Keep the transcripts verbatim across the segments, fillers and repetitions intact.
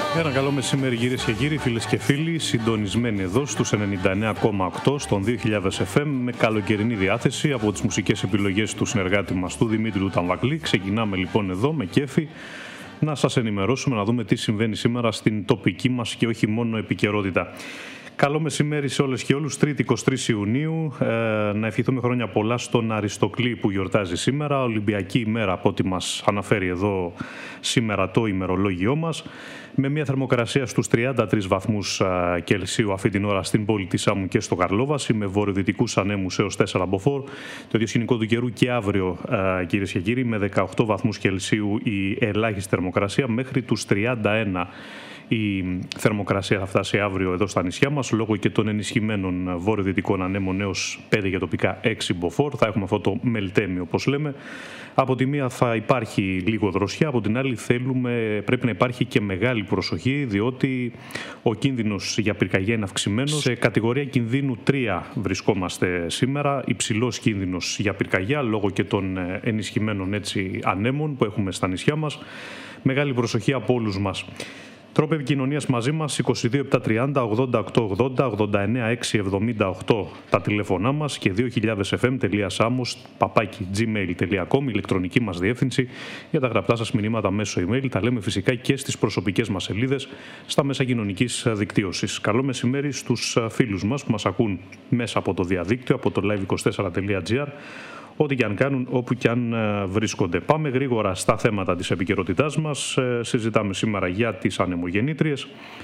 Ένα καλό μεσημέρι κυρίες και κύριοι, φίλες και φίλοι, συντονισμένοι εδώ στους ενενήντα εννέα κόμμα οκτώ στον δύο χιλιάδες εφ εμ με καλοκαιρινή διάθεση από τις μουσικές επιλογές του συνεργάτη μας του Δημήτριου Ταμβακλή. Ξεκινάμε λοιπόν εδώ με κέφι να σας ενημερώσουμε, να δούμε τι συμβαίνει σήμερα στην τοπική μας και όχι μόνο επικαιρότητα. Καλό μεσημέρι σε όλες και όλους. Τρίτη εικοστή τρίτη Ιουνίου. Ε, να ευχηθούμε χρόνια πολλά στον Αριστοκλή που γιορτάζει σήμερα. Ολυμπιακή ημέρα από ό,τι μας αναφέρει εδώ σήμερα το ημερολόγιό μας. Με μια θερμοκρασία στους τριάντα τρεις βαθμούς Κελσίου αυτή την ώρα στην πόλη της Σάμου και στο Καρλόβαση, με βορειοδυτικούς ανέμους έως τέσσερα μποφόρ. Το ίδιο σκηνικό του καιρού και αύριο, κυρίες και κύριοι, με δεκαοκτώ βαθμούς Κελσίου η ελάχιστη θερμοκρασία, μέχρι τους τριάντα ένα. Η θερμοκρασία θα φτάσει αύριο εδώ στα νησιά μας, λόγω και των ενισχυμένων βορειοδυτικών ανέμων έως πέντε για τοπικά έξι μποφόρ. Θα έχουμε αυτό το μελτέμι, όπως λέμε. Από τη μία θα υπάρχει λίγο δροσιά, από την άλλη θέλουμε, πρέπει να υπάρχει και μεγάλη προσοχή, διότι ο κίνδυνος για πυρκαγιά είναι αυξημένος. Σε κατηγορία κινδύνου τρία βρισκόμαστε σήμερα, υψηλός κίνδυνος για πυρκαγιά, λόγω και των ενισχυμένων έτσι ανέμων που έχουμε στα νησιά μας. Μεγάλη προσοχή από όλους μας. Τρόποι επικοινωνίας μαζί μας, είκοσι δύο επτακόσια τριάντα ογδόντα οκτώ ογδόντα, ογδόντα εννέα εξακόσια εβδομήντα οκτώ τα τηλέφωνά μας και δύο χιλιάδες εφ εμ τελεία samos παπάκι τζι μέιλ τελεία κομ, ηλεκτρονική μας διεύθυνση για τα γραπτά σας μηνύματα μέσω email. Τα λέμε φυσικά και στις προσωπικές μας σελίδες στα μέσα κοινωνικής δικτύωσης. Καλό μεσημέρι στους φίλους μας που μας ακούν μέσα από το διαδίκτυο, από το live είκοσι τέσσερα τελεία τζι άρ. Ό,τι και αν κάνουν, όπου και αν βρίσκονται. Πάμε γρήγορα στα θέματα της επικαιρότητάς μας. Ε, συζητάμε σήμερα για τις ανεμογεννήτριες.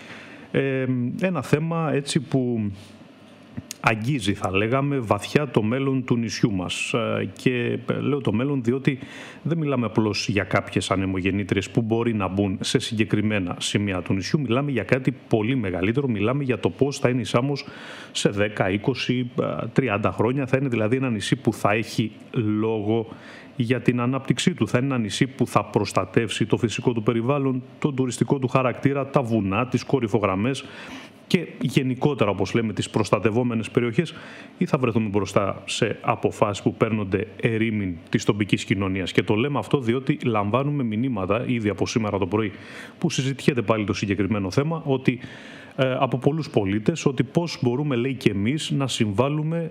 Ε, ένα θέμα έτσι που αγγίζει, θα λέγαμε, βαθιά το μέλλον του νησιού μας. Και λέω το μέλλον διότι δεν μιλάμε απλώς για κάποιες ανεμογεννήτριες που μπορεί να μπουν σε συγκεκριμένα σημεία του νησιού. Μιλάμε για κάτι πολύ μεγαλύτερο. Μιλάμε για το πώς θα είναι η Σάμος σε δέκα, είκοσι, τριάντα χρόνια. Θα είναι δηλαδή ένα νησί που θα έχει λόγο για την ανάπτυξή του. Θα είναι ένα νησί που θα προστατεύσει το φυσικό του περιβάλλον, τον τουριστικό του χαρακτήρα, τα βουνά, τις κορυφογραμμές και γενικότερα, όπως λέμε, τις προστατευόμενες περιοχές, ή θα βρεθούμε μπροστά σε αποφάσεις που παίρνονται ερήμην της τοπικής κοινωνίας. Και το λέμε αυτό διότι λαμβάνουμε μηνύματα ήδη από σήμερα το πρωί που συζητιέται πάλι το συγκεκριμένο θέμα, ότι ε, από πολλούς πολίτες, ότι πώς μπορούμε, λέει, και εμείς να συμβάλλουμε,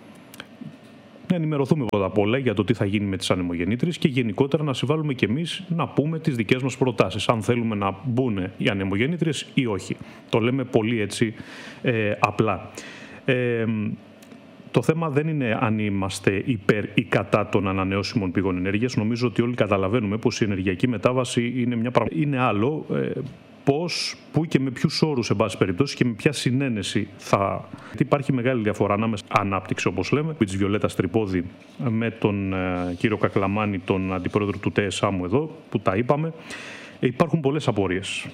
να ενημερωθούμε πρώτα απ' όλα για το τι θα γίνει με τις ανεμογεννήτριες και γενικότερα να συμβάλλουμε και εμείς να πούμε τις δικές μας προτάσεις, αν θέλουμε να μπουν οι ανεμογεννήτριες ή όχι. Το λέμε πολύ έτσι ε, απλά. Ε, Το θέμα δεν είναι αν είμαστε υπέρ ή κατά των ανανεώσιμων πηγών ενέργειας. Νομίζω ότι όλοι καταλαβαίνουμε πως η ενεργειακή μετάβαση είναι μια πραγμα... είναι άλλο. Ε, πώς, πού και με ποιους όρους, εν πάση περιπτώσει, και με ποια συνένεση θα... Υπάρχει μεγάλη διαφορά ανάμεσα ανάπτυξη, όπως λέμε, της Βιολέτας Τρυπόδη με τον ε, κύριο Κακλαμάνη, τον αντιπρόεδρο του ΤΕΣΑΜΟΥ εδώ, που τα είπαμε. Ε, υπάρχουν πολλές απορίες.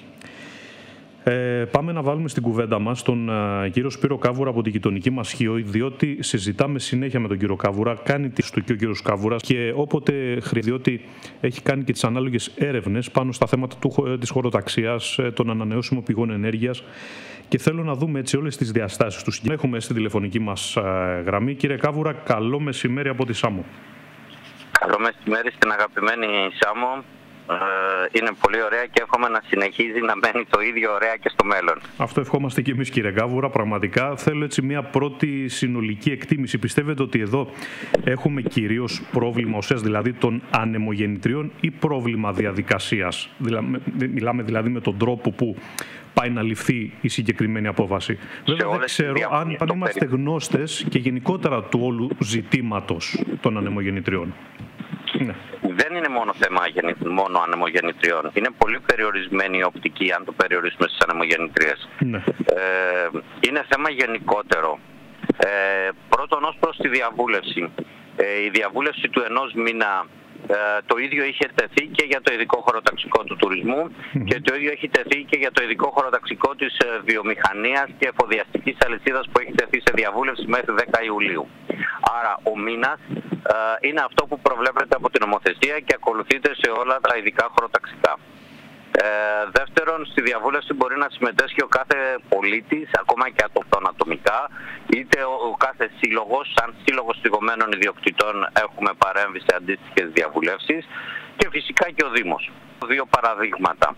Ε, πάμε να βάλουμε στην κουβέντα μας τον uh, κύριο Σπύρο Κάβουρα από την γειτονική μας Χίο, διότι συζητάμε συνέχεια με τον κύριο Κάβουρα, κάνει τη στο και ο κύριος Κάβουρας και όποτε χρειάζεται, διότι έχει κάνει και τις ανάλογες έρευνες πάνω στα θέματα του, της χωροταξίας, των ανανεώσιμων πηγών ενέργειας, και θέλω να δούμε έτσι όλες τις διαστάσεις του. Έχουμε στη τηλεφωνική μας uh, γραμμή. Κύριε Κάβουρα, καλό μεσημέρι από τη Σάμο. Καλό μεσημέρι στην αγαπημένη Σάμο. Είναι πολύ ωραία και εύχομαι να συνεχίζει να μένει το ίδιο ωραία και στο μέλλον. Αυτό ευχόμαστε και εμείς, κύριε Κάβουρα. Πραγματικά θέλω έτσι μια πρώτη συνολική εκτίμηση. Πιστεύετε ότι εδώ έχουμε κυρίως πρόβλημα ουσίας, δηλαδή των ανεμογεννητριών, ή πρόβλημα διαδικασίας? Μιλάμε δηλαδή με τον τρόπο που πάει να ληφθεί η συγκεκριμένη απόφαση. Βέβαια δεν ξέρω αν, αν είμαστε γνώστες και γενικότερα του όλου ζητήματος των ανεμογεννητριών. Ναι. Δεν είναι μόνο θέμα μόνο ανεμογεννητριών. Είναι πολύ περιορισμένη η οπτική αν το περιορίσουμε στις ανεμογεννητρίες. Ναι. Ε, είναι θέμα γενικότερο. Ε, πρώτον, ως προς τη διαβούλευση. Ε, η διαβούλευση του ενός μήνα ε, το ίδιο είχε τεθεί και για το ειδικό χωροταξικό του τουρισμού mm-hmm. και το ίδιο έχει τεθεί και για το ειδικό χωροταξικό της ε, βιομηχανίας και εφοδιαστικής αλυσίδας που έχει τεθεί σε διαβούλευση μέχρι δέκα Ιουλίου. Άρα ο μήνας ε, είναι αυτό που προβλέπεται από την νομοθεσία και ακολουθείται σε όλα τα ειδικά χωροταξικά. Ε, δεύτερον, στη διαβούλευση μπορεί να συμμετέσχει ο κάθε πολίτης, ακόμα και ατομικά, είτε ο, ο κάθε σύλλογος, σαν σύλλογος θυγωμένων ιδιοκτητών έχουμε παρέμβει σε αντίστοιχες διαβουλεύσεις, και φυσικά και ο Δήμος. Δύο παραδείγματα.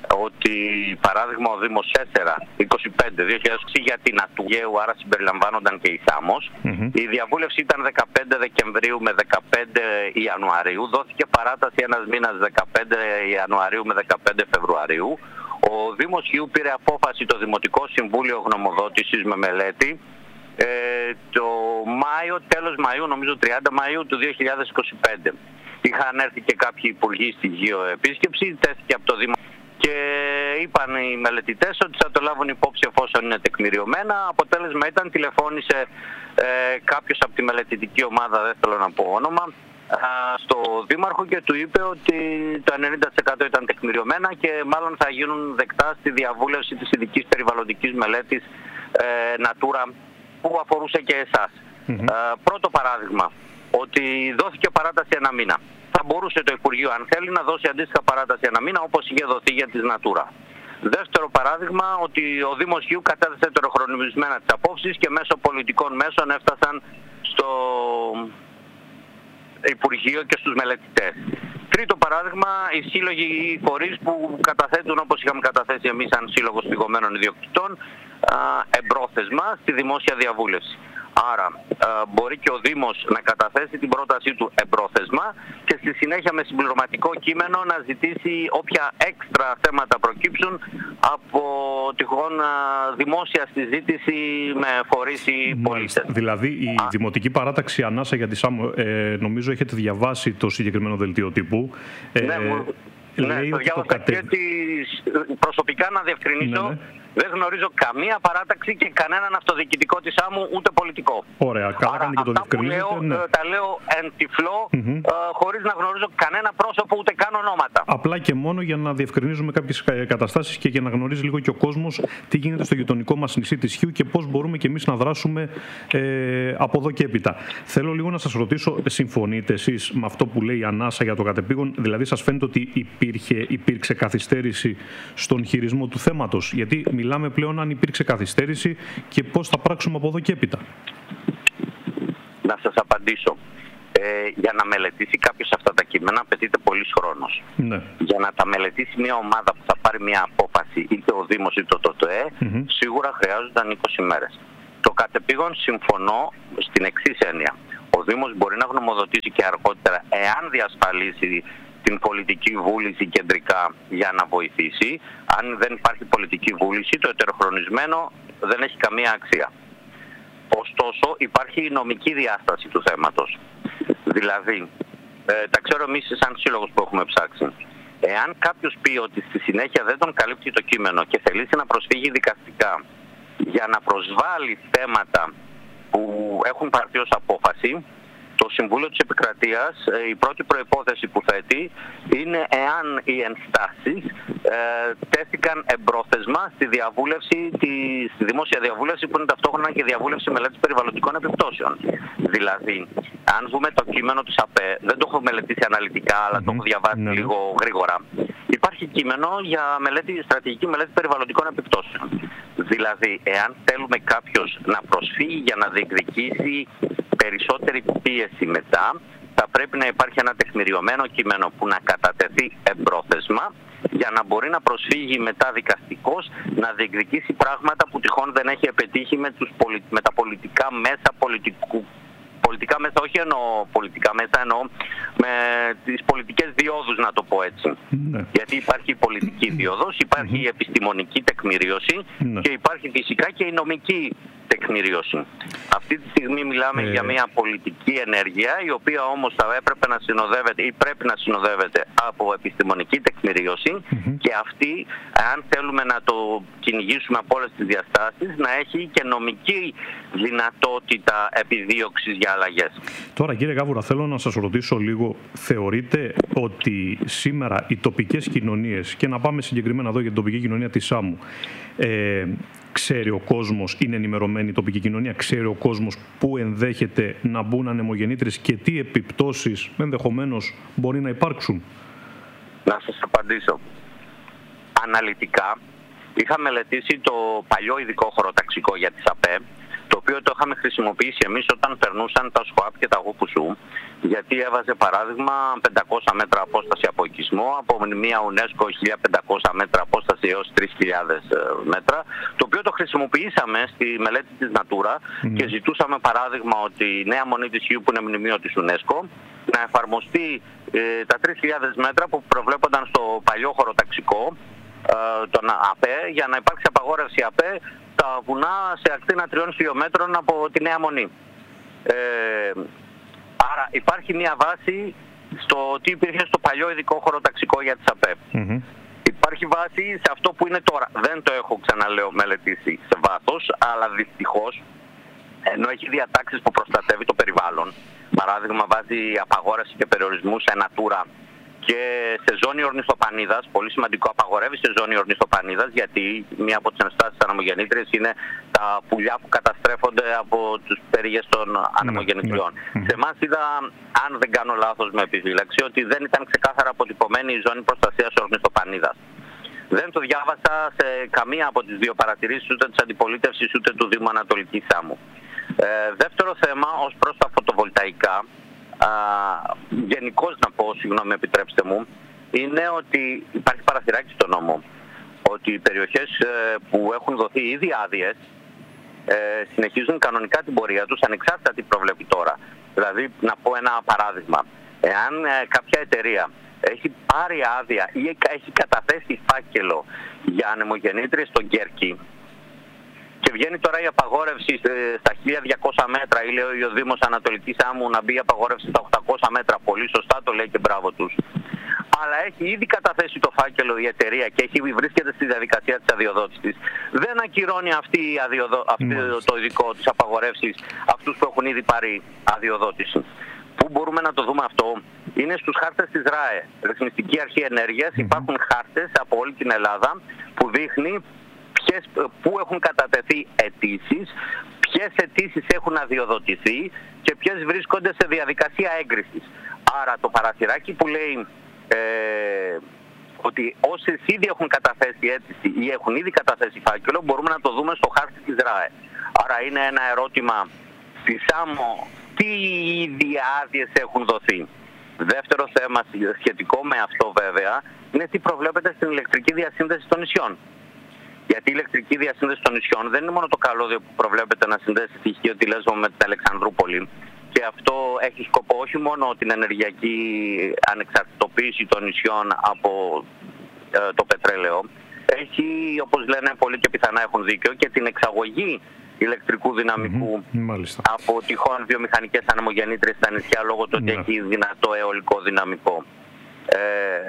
ότι παράδειγμα ο Δήμος τέσσερα, είκοσι πέντε, δύο χιλιάδες είκοσι για την Ατουγαίου, άρα συμπεριλαμβάνονταν και η Σάμος. Mm-hmm. Η διαβούλευση ήταν δεκαπέντε Δεκεμβρίου με δεκαπέντε Ιανουαρίου. Δόθηκε παράταση ένας μήνας, δεκαπέντε Ιανουαρίου με δεκαπέντε Φεβρουαρίου. Ο Δήμος Χιού πήρε απόφαση το Δημοτικό Συμβούλιο Γνωμοδότησης με μελέτη ε, το Μάιο, τέλος Μαΐου, νομίζω τριάντα Μαΐου του δύο χιλιάδες είκοσι πέντε. Είχαν έρθει και κάποιοι υπουργοί στη Γιο επίσκεψη, τέθηκε από το Δήμο και είπαν οι μελετητές ότι θα το λάβουν υπόψη εφόσον είναι τεκμηριωμένα. Αποτέλεσμα ήταν, τηλεφώνησε ε, κάποιος από τη μελετητική ομάδα, δεν θέλω να πω όνομα, στο Δήμαρχο και του είπε ότι το ενενήντα τοις εκατό ήταν τεκμηριωμένα και μάλλον θα γίνουν δεκτά στη διαβούλευση της ειδικής περιβαλλοντικής μελέτης ε, Natura που αφορούσε και εσάς. Mm-hmm. Ε, πρώτο παράδειγμα, ότι δόθηκε παράταση ένα μήνα. Θα μπορούσε το Υπουργείο, αν θέλει, να δώσει αντίστοιχα παράταση ένα μήνα όπως είχε δοθεί για τις Natura. Δεύτερο παράδειγμα, ότι ο Δήμος Χιού κατέθεσε ετεροχρονισμένα τις απόψεις και μέσω πολιτικών μέσων έφτασαν στο Υπουργείο και στους μελετητές. Τρίτο παράδειγμα, οι σύλλογοι ή οι φορείς που καταθέτουν, όπως είχαμε καταθέσει εμείς σαν Σύλλογος Πηγωμένων Ιδιοκτητών, εμπρόθεσμα στη δημόσια διαβούλευση. Άρα μπορεί και ο Δήμος να καταθέσει την πρότασή του εμπρόθεσμα και στη συνέχεια με συμπληρωματικό κείμενο να ζητήσει όποια έξτρα θέματα προκύψουν από τυχόν δημόσια συζήτηση με φορείς ή πολίτες. Δηλαδή η Α. δημοτική παράταξη ανάσα για τη ΣΑΜΟ, ε, νομίζω έχετε διαβάσει το συγκεκριμένο δελτίο τύπου. Ε, ναι, ναι, το διάβασα κατε... και τις, προσωπικά να διευκρινίσω. Ναι, ναι. Δεν γνωρίζω καμία παράταξη και κανέναν αυτοδιοικητικό της ΣΑΜΟΥ, ούτε πολιτικό. Ωραία, καλά Άρα, και το αυτά που λέω, ναι. τα λέω εν τυφλό, mm-hmm. ε, χωρίς να γνωρίζω κανένα πρόσωπο, ούτε καν ονόματα. Απλά και μόνο για να διευκρινίζουμε κάποιες καταστάσεις και για να γνωρίζει λίγο και ο κόσμος τι γίνεται στο γειτονικό μας νησί της Χιού και πώς μπορούμε και εμείς να δράσουμε ε, από εδώ και έπειτα. Θέλω λίγο να σας ρωτήσω, συμφωνείτε εσείς με αυτό που λέει η ανάσα για το κατεπήγον, δηλαδή σας φαίνεται ότι υπήρχε, υπήρξε καθυστέρηση στον χειρισμό του θέματος? Γιατί μιλάμε πλέον αν υπήρξε καθυστέρηση και πώς θα πράξουμε από εδώ και έπειτα. Να σας απαντήσω. Ε, για να μελετήσει κάποιος αυτά τα κείμενα απαιτείται πολύς χρόνος. Ναι. Για να τα μελετήσει μια ομάδα που θα πάρει μια απόφαση, είτε ο Δήμος είτε το ΤΟΤΕ, mm-hmm. σίγουρα χρειάζονταν είκοσι μέρες. Το κατεπήγον συμφωνώ στην εξής έννοια. Ο Δήμος μπορεί να γνωμοδοτήσει και αργότερα εάν διασφαλίσει την πολιτική βούληση κεντρικά για να βοηθήσει. Αν δεν υπάρχει πολιτική βούληση, το ετεροχρονισμένο δεν έχει καμία αξία. Ωστόσο, υπάρχει η νομική διάσταση του θέματος. Δηλαδή, ε, τα ξέρω εμείς σαν σύλλογος που έχουμε ψάξει. Εάν κάποιος πει ότι στη συνέχεια δεν τον καλύπτει το κείμενο και θελήσει να προσφύγει δικαστικά για να προσβάλλει θέματα που έχουν πάρθει ως απόφαση, το Συμβούλιο της Επικρατείας, η πρώτη προϋπόθεση που θέτει είναι εάν οι ενστάσεις ε, τέθηκαν εμπρόθεσμα στη διαβούλευση, τη, στη δημόσια διαβούλευση που είναι ταυτόχρονα και διαβούλευση μελέτης περιβαλλοντικών επιπτώσεων. Δηλαδή, αν δούμε το κείμενο της ΑΠΕ, δεν το έχω μελετήσει αναλυτικά, αλλά mm-hmm. το έχω διαβάσει mm-hmm. λίγο γρήγορα. Υπάρχει κείμενο για μελέτη, στρατηγική μελέτη περιβαλλοντικών επιπτώσεων. Δηλαδή, εάν θέλουμε κάποιος να προσφύγει για να διεκδικήσει περισσότερη πίεση μετά, θα πρέπει να υπάρχει ένα τεκμηριωμένο κείμενο που να κατατεθεί εμπρόθεσμα για να μπορεί να προσφύγει μετά δικαστικώς να διεκδικήσει πράγματα που τυχόν δεν έχει επιτύχει με, τους πολι... με τα πολιτικά μέσα πολιτικού. Πολιτικά μέσα, όχι εννοώ πολιτικά μέσα, εννοώ με τις πολιτικές διόδους, να το πω έτσι. Ναι. Γιατί υπάρχει η πολιτική διόδος, υπάρχει mm-hmm. η επιστημονική τεκμηριώση ναι. και υπάρχει φυσικά και η νομική τεκμηρίωση. Αυτή τη στιγμή μιλάμε ε... για μια πολιτική ενέργεια, η οποία όμως θα έπρεπε να συνοδεύεται ή πρέπει να συνοδεύεται από επιστημονική τεκμηρίωση mm-hmm. και αυτή, αν θέλουμε να το κυνηγήσουμε από όλες τις διαστάσεις, να έχει και νομική δυνατότητα επιδίωξης για αλλαγές. Τώρα, κύριε Γάβουρα, θέλω να σας ρωτήσω λίγο, θεωρείτε ότι σήμερα οι τοπικές κοινωνίες, και να πάμε συγκεκριμένα εδώ για την τοπική κοινωνία της ΣΑΜΟΥ, ε, ξέρει ο κόσμος, είναι ενημερωμένη η τοπική κοινωνία, ξέρει ο κόσμος πού ενδέχεται να μπουν ανεμογεννήτρες και τι επιπτώσεις ενδεχομένως μπορεί να υπάρξουν? Να σας απαντήσω. Αναλυτικά είχα μελετήσει το παλιό ειδικό χωροταξικό για τις ΑΠΕ, το οποίο το είχαμε χρησιμοποιήσει εμείς όταν περνούσαν τα ΣΚΟΑΠ και τα ΓΟΚΟΥΣΟΥ, γιατί έβαζε παράδειγμα πεντακόσια μέτρα απόσταση από οικισμό, από μια UNESCO χίλια πεντακόσια μέτρα απόσταση έως τρεις χιλιάδες μέτρα, το οποίο το χρησιμοποιήσαμε στη μελέτη της Natura mm. και ζητούσαμε παράδειγμα ότι η νέα μονή της Χίου, που είναι μνημείο της UNESCO, να εφαρμοστεί ε, τα τρεις χιλιάδες μέτρα που προβλέπονταν στο παλιό χωροταξικό, ε, τον ΑΠΕ, για να υπάρξει απαγόρευση ΑΠΕ τα βουνά σε ακτίνα τριών χιλιόμετρων από τη νέα μονή. Ε, άρα υπάρχει μια βάση στο τι υπήρχε στο παλιό ειδικό χωροταξικό για τις ΑΠΕ. Mm-hmm. Υπάρχει βάση σε αυτό που είναι τώρα. Δεν το έχω, ξαναλέω, μελετήσει σε βάθος, αλλά δυστυχώς, ενώ έχει διατάξεις που προστατεύει το περιβάλλον, παράδειγμα βάζει απαγόρευση και περιορισμού σε Natura και σε ζώνη ορνηθοπανίδας, πολύ σημαντικό, απαγορεύει σε ζώνη ορνηθοπανίδας, γιατί μία από τις ενστάσεις της ανεμογεννήτριας είναι τα πουλιά που καταστρέφονται από τους περίγες των ανεμογεννητριών. Mm-hmm. Σε εμάς είδα, αν δεν κάνω λάθος με επιφύλαξη, ότι δεν ήταν ξεκάθαρα αποτυπωμένη η ζώνη προστασίας ορνηθοπανίδας. Δεν το διάβασα σε καμία από τις δύο παρατηρήσεις, ούτε της αντιπολίτευσης ούτε του Δήμου Ανατολικής Σάμου. Ε, δεύτερο θέμα, ως προς τα φωτοβολταϊκά, γενικώς να πω, συγγνώμη, επιτρέψτε μου, είναι ότι υπάρχει παραθυράκι στο νόμο. Ότι οι περιοχές ε, που έχουν δοθεί ήδη άδειες ε, συνεχίζουν κανονικά την πορεία τους, ανεξάρτητα τι προβλέπει τώρα. Δηλαδή, να πω ένα παράδειγμα. Εάν ε, κάποια εταιρεία έχει πάρει άδεια ή έχει καταθέσει φάκελο για ανεμογεννήτριες στον Κέρκη και βγαίνει τώρα η απαγόρευση στα χίλια διακόσια μέτρα, ή λέει ο Δήμος Ανατολικής Άμμου να μπει η απαγόρευση στα οκτακόσια μέτρα, πολύ σωστά το λέει και μπράβο τους, αλλά έχει ήδη καταθέσει το φάκελο η εταιρεία και έχει, βρίσκεται στη διαδικασία της αδειοδότησης, δεν ακυρώνει αυτή, η αδειοδο... αυτή το ειδικό της απαγορεύσης αυτούς που έχουν ήδη πάρει αδειοδότηση. Πού μπορούμε να το δούμε αυτό? Είναι στους χάρτες της ΡΑΕ, Ρυθμιστική Αρχή Ενέργειας. Mm-hmm. Υπάρχουν χάρτες από όλη την Ελλάδα που δείχνει ποιες, πού έχουν κατατεθεί αιτήσεις, ποιες αιτήσεις έχουν αδειοδοτηθεί και ποιες βρίσκονται σε διαδικασία έγκρισης. Άρα το παραθυράκι που λέει ε, ότι όσοι ήδη έχουν καταθέσει αίτηση ή έχουν ήδη καταθέσει φάκελο, μπορούμε να το δούμε στο χάρτη της ΡΑΕ. Άρα είναι ένα ερώτημα στη ΣΑΜΟ, τι ήδη άδειες έχουν δοθεί. Δεύτερο θέμα σχετικό με αυτό βέβαια είναι τι προβλέπεται στην ηλεκτρική διασύνδεση των νησιών. Γιατί η ηλεκτρική διασύνδεση των νησιών δεν είναι μόνο το καλώδιο που προβλέπεται να συνδέσει τη Χίο τη Λέσβο με την Αλεξανδρούπολη. Και αυτό έχει σκοπό όχι μόνο την ενεργειακή ανεξαρτητοποίηση των νησιών από ε, το πετρέλαιο. Έχει, όπως λένε πολλοί και πιθανά έχουν δίκιο, και την εξαγωγή ηλεκτρικού δυναμικού mm-hmm. από τυχόν βιομηχανικές ανεμογεννήτριες στα νησιά, λόγω του ότι yeah. έχει δυνατό αιωλικό δυναμικό. Ε,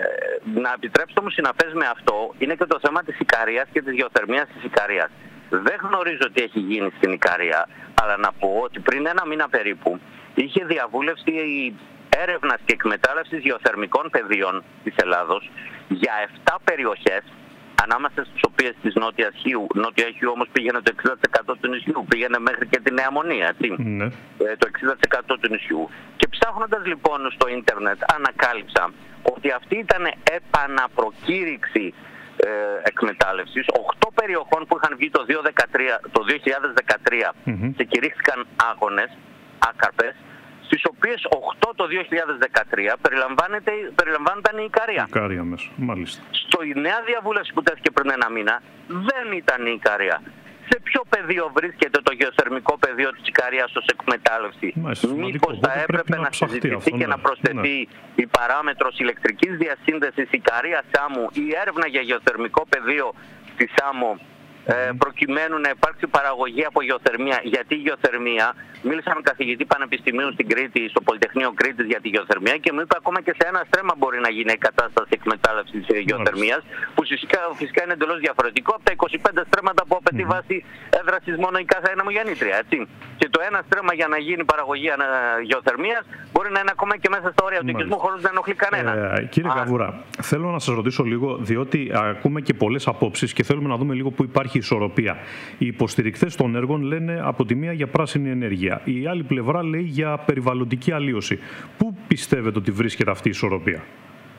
να επιτρέψτε μου, συναφές με αυτό είναι και το θέμα της Ικαρίας και της γεωθερμίας της Ικαρίας. Δεν γνωρίζω τι έχει γίνει στην Ικαρία, αλλά να πω ότι πριν ένα μήνα περίπου είχε διαβούλευση έρευνας και εκμετάλλευσης γεωθερμικών πεδίων της Ελλάδος για επτά περιοχές, ανάμεσα στις οποίες της Νότιας Χίου, Νότια Χίου όμως πήγαινε το εξήντα τοις εκατό του νησιού, πήγαινε μέχρι και τη Νέα Μονή, έτσι, ναι. ε, το εξήντα τοις εκατό του νησιού. Και ψάχνοντας λοιπόν στο ίντερνετ ανακάλυψα ότι αυτή ήταν επαναπροκήρυξη ε, εκμετάλλευσης οκτώ περιοχών που είχαν βγει το, το δύο χιλιάδες δεκατρία mm-hmm. και κηρύχθηκαν άγονες, άκαρπες, στις οποίες οκτώ το δύο χιλιάδες δεκατρία περιλαμβάνονταν η Ικαρία. Ικαρία μέσα, μάλιστα. Στο η νέα διαβούλευση που τέθηκε πριν ένα μήνα δεν ήταν η Ικαρία. Σε ποιο πεδίο βρίσκεται το γεωθερμικό πεδίο της Ικαρίας ως εκμετάλλευση? Μήπως θα έπρεπε να, να συζητηθεί αυτό, και ναι. να προσθεθεί ναι. η παράμετρος ηλεκτρικής διασύνδεσης Ικαρίας-Σάμου ή έρευνα για γεωθερμικό πεδίο στη Σάμο, Ε, προκειμένου να υπάρξει παραγωγή από γεωθερμία. Γιατί η γεωθερμία, μίλησα με καθηγητή πανεπιστημίου στην Κρήτη, στο Πολυτεχνείο Κρήτης για τη γεωθερμία, και μου είπε ακόμα και σε ένα στρέμμα μπορεί να γίνει η κατάσταση εκμετάλλευσης γεωθερμίας, που φυσικά, φυσικά είναι εντελώς διαφορετικό από τα είκοσι πέντε στρέμματα που απαιτεί mm. βάση έδρασης μόνο η κάθε ανεμογεννήτρια. Έτσι. Και το ένα στρέμμα για να γίνει παραγωγή γεωθερμίας μπορεί να είναι ακόμα και μέσα στα όρια του οικισμού χωρίς να ενοχλεί κανένα. Ε, κύριε Καβουρά, θέλω να σας ρωτήσω λίγο, διότι ακούμε και πολλές απόψεις και θέλουμε να δούμε λίγο που υπάρχει ισορροπία. Οι υποστηρικτές των έργων λένε από τη μία για πράσινη ενέργεια, η άλλη πλευρά λέει για περιβαλλοντική αλλίωση. Πού πιστεύετε ότι βρίσκεται αυτή η ισορροπία?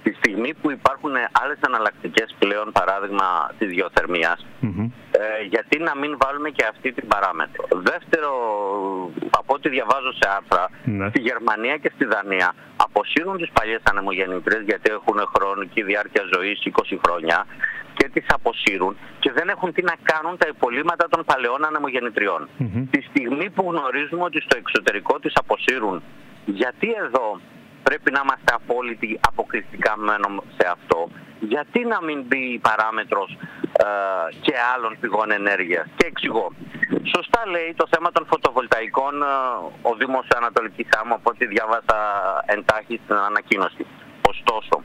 Τη στιγμή που υπάρχουν άλλες εναλλακτικές πλέον, παράδειγμα της γεωθερμίας, mm-hmm. ε, γιατί να μην βάλουμε και αυτή την παράμετρο. Δεύτερο, από ό,τι διαβάζω σε άρθρα, mm-hmm. στη Γερμανία και στη Δανία αποσύρουν τις παλιές ανεμογεννήτριες γιατί έχουν χρονική διάρκεια ζωής είκοσι χρόνια και τις αποσύρουν και δεν έχουν τι να κάνουν τα υπολείμματα των παλαιών ανεμογεννητριών. Mm-hmm. Τη στιγμή που γνωρίζουμε ότι στο εξωτερικό τις αποσύρουν, γιατί εδώ πρέπει να είμαστε απόλυτοι αποκλειστικά μένω σε αυτό? Γιατί να μην μπει η παράμετρος ε, και άλλων πηγών ενέργειας? Και εξηγώ. Σωστά λέει το θέμα των φωτοβολταϊκών ε, ο Δήμος Ανατολικής Άμμου, από ό,τι διάβασα εντάχει στην ανακοίνωση. Ωστόσο,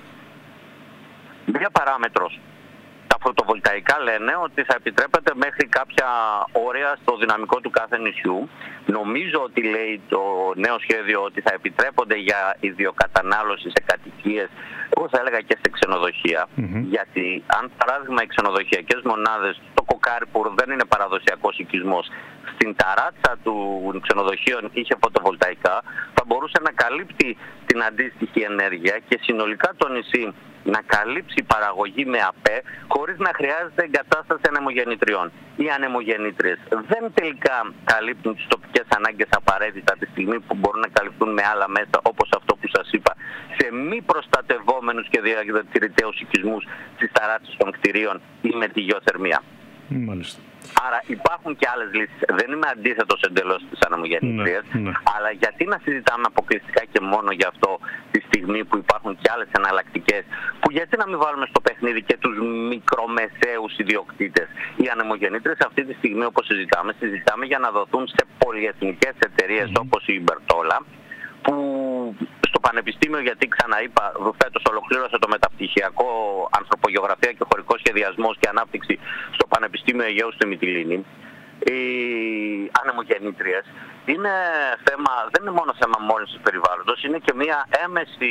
μία παράμετρος. Τα φωτοβολταϊκά λένε ότι θα επιτρέπεται μέχρι κάποια όρια στο δυναμικό του κάθε νησιού. Νομίζω ότι λέει το νέο σχέδιο ότι θα επιτρέπονται για ιδιοκατανάλωση σε κατοικίες, εγώ θα έλεγα και σε ξενοδοχεία. Mm-hmm. Γιατί αν παράδειγμα οι ξενοδοχειακές μονάδες, το κοκάρι που δεν είναι παραδοσιακός οικισμός, στην ταράτσα του ξενοδοχείων είχε φωτοβολταϊκά, θα μπορούσε να καλύπτει την αντίστοιχη ενέργεια και συνολικά το νησί να καλύψει παραγωγή με ΑΠΕ χωρίς να χρειάζεται εγκατάσταση ανεμογεννητριών. Οι ανεμογεννήτριες δεν τελικά καλύπτουν τις τοπικές ανάγκες απαραίτητα τη στιγμή που μπορούν να καλυφθούν με άλλα μέσα, όπως αυτό που σας είπα, σε μη προστατευόμενους και διατηρηταίους οικισμούς στις ταράτσες των κτηρίων ή με τη γεωθερμία. Μάλιστα. Άρα υπάρχουν και άλλες λύσεις. Δεν είμαι αντίθετος εντελώς στις ανεμογεννήτριες, ναι, ναι. αλλά γιατί να συζητάμε αποκλειστικά και μόνο γι' αυτό τη στιγμή που υπάρχουν και άλλες εναλλακτικές, που γιατί να μην βάλουμε στο παιχνίδι και τους μικρομεσαίους ιδιοκτήτες? Οι ανεμογεννήτριες αυτή τη στιγμή, όπως συζητάμε, συζητάμε για να δοθούν σε πολυεθνικές εταιρείες mm-hmm. όπως η Ιμπερτόλα, που στο Πανεπιστήμιο, γιατί ξαναείπα, φέτος ολοκλήρωσα το μεταπτυχιακό ανθρωπογεωγραφία και χωρικός σχεδιασμός και ανάπτυξη στο Πανεπιστήμιο Αιγαίου στη Μυτιλήνη. Οι ανεμογεννήτριες είναι θέμα, δεν είναι μόνο θέμα μόλυνσης περιβάλλοντος, είναι και μια έμεση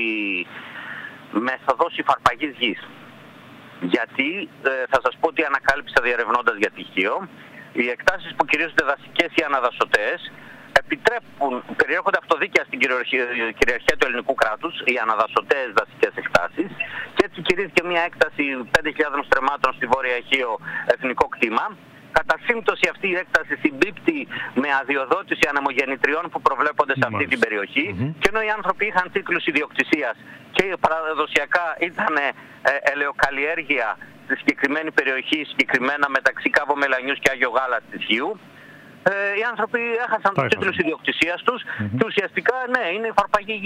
μέθοδος υφαρπαγής γης. Γιατί ε, θα σας πω ότι ανακάλυψα διερευνώντας για τυχείο, οι εκτάσεις που κυρίως είναι δασικές ή αναδασωτές επιτρέπουν, περιέχονται αυτοδίκαια στην κυριαρχία, κυριαρχία του ελληνικού κράτους, οι αναδασωτές δασικές εκτάσεις, και έτσι κηρύχθηκε μια έκταση πέντε χιλιάδων στρεμμάτων στη Βόρεια Αιγαίο εθνικό κτήμα. Κατά σύμπτωση αυτή η έκταση συμπίπτει με αδειοδότηση ανεμογεννητριών που προβλέπονται σε αυτή την περιοχή, mm-hmm. και ενώ οι άνθρωποι είχαν τίτλους ιδιοκτησίας και παραδοσιακά ήταν ε, ελαιοκαλλιέργεια στη συγκεκριμένη περιοχή, συγκεκριμένα μεταξύ Κάβο Μελανιούς και Άγιο Γάλας της Χίου, οι άνθρωποι έχασαν τους τίτλους ιδιοκτησίας τους mm-hmm. και ουσιαστικά ναι, είναι η υφαρπαγή